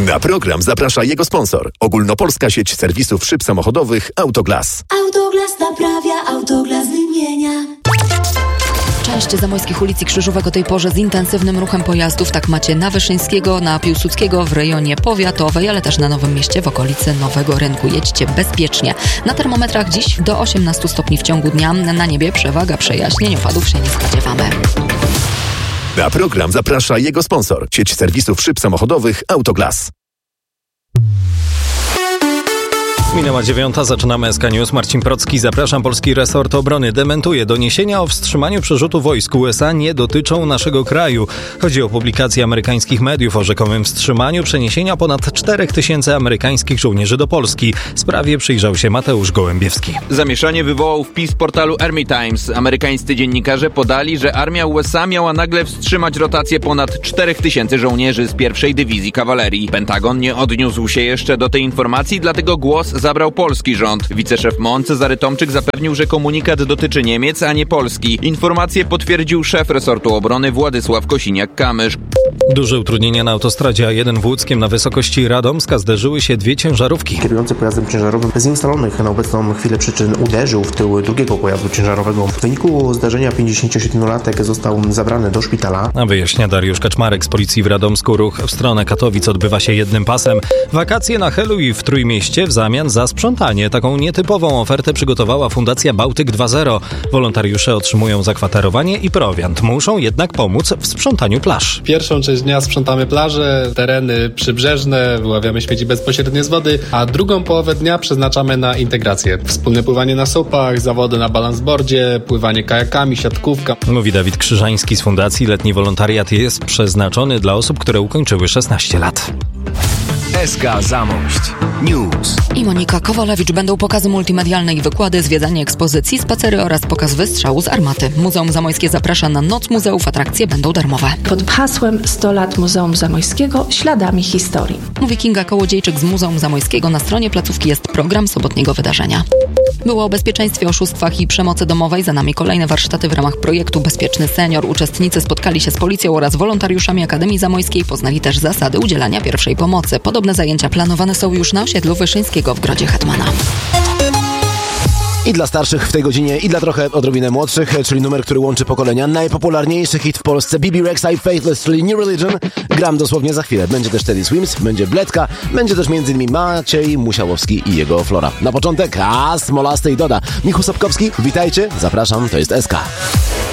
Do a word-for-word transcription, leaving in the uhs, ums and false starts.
Na program zaprasza jego sponsor. Ogólnopolska sieć serwisów szyb samochodowych Autoglas. Autoglas naprawia, Autoglas wymienia. Część zamojskich ulic i krzyżówek o tej porze z intensywnym ruchem pojazdów. Tak macie na Wyszyńskiego, na Piłsudskiego w rejonie powiatowej, ale też na Nowym Mieście w okolicy Nowego Rynku. Jedźcie bezpiecznie. Na termometrach dziś do osiemnastu stopni w ciągu dnia. Na niebie przewaga przejaśnień, opadów się nie spodziewamy. Na program zaprasza jego sponsor. Sieć serwisów szyb samochodowych Autoglas. Minęła dziewiąta, zaczynamy S K News. Marcin Procki, zapraszam. Polski resort obrony dementuje. Doniesienia o wstrzymaniu przerzutu wojsk U S A nie dotyczą naszego kraju. Chodzi o publikację amerykańskich mediów o rzekomym wstrzymaniu przeniesienia ponad czterech tysięcy amerykańskich żołnierzy do Polski. Sprawie przyjrzał się Mateusz Gołębiewski. Zamieszanie wywołał wpis portalu Army Times. Amerykańscy dziennikarze podali, że armia U S A miała nagle wstrzymać rotację ponad czterech tysięcy żołnierzy z pierwszej dywizji kawalerii. Pentagon nie odniósł się jeszcze do tej informacji, dlatego głos zabrał polski rząd. Wiceszef M O N Cezary Tomczyk zapewnił, że komunikat dotyczy Niemiec, a nie Polski. Informację potwierdził szef resortu obrony Władysław Kosiniak-Kamysz. Duże utrudnienia na autostradzie A jeden w Łódzkiem na wysokości Radomska zderzyły się dwie ciężarówki. Kierujący pojazdem ciężarowym bez instalowanych na obecną chwilę przyczyn uderzył w tył drugiego pojazdu ciężarowego. W wyniku zdarzenia pięćdziesięciosiedmiolatek został zabrany do szpitala. A wyjaśnia Dariusz Kaczmarek z policji w Radomsku. Ruch w stronę Katowic odbywa się jednym pasem. Wakacje na Helu i w Trójmieście w zamian za sprzątanie. Taką nietypową ofertę przygotowała Fundacja Bałtyk dwa zero. Wolontariusze otrzymują zakwaterowanie i prowiant. Muszą jednak pomóc w sprzątaniu plaż. Pierwszą część dnia sprzątamy plaże, tereny przybrzeżne, wyławiamy śmieci bezpośrednio z wody, a drugą połowę dnia przeznaczamy na integrację. Wspólne pływanie na supach, zawody na balansboardzie, pływanie kajakami, siatkówka. Mówi Dawid Krzyżański z Fundacji. Letni wolontariat jest przeznaczony dla osób, które ukończyły szesnaście lat. S K Zamość News. I Monika Kowalewicz. Będą pokazy multimedialne i wykłady, zwiedzanie ekspozycji, spacery oraz pokaz wystrzału z armaty. Muzeum Zamojskie zaprasza na Noc Muzeów. Atrakcje będą darmowe. Pod hasłem sto lat Muzeum Zamojskiego śladami historii. Mówi Kinga Kołodziejczyk z Muzeum Zamojskiego. Na stronie placówki jest program sobotniego wydarzenia. Było o bezpieczeństwie, oszustwach i przemocy domowej. Za nami kolejne warsztaty w ramach projektu Bezpieczny Senior. Uczestnicy spotkali się z policją oraz wolontariuszami Akademii Zamojskiej. Poznali też zasady udzielania pierwszej pomocy. Podobne zajęcia planowane są już na osiedlu Wyszyńskiego w Grodzie Hetmana. I dla starszych w tej godzinie, i dla trochę odrobinę młodszych, czyli numer, który łączy pokolenia. Najpopularniejszy hit w Polsce, B B Rexa i Faithless, czyli New Religion. Gram dosłownie za chwilę. Będzie też Teddy Swims, będzie Bledka, będzie też między innymi Maciej Musiałowski i jego Flora. Na początek, a Smolasty i Doda. Michu Sobkowski, witajcie, zapraszam, to jest S K.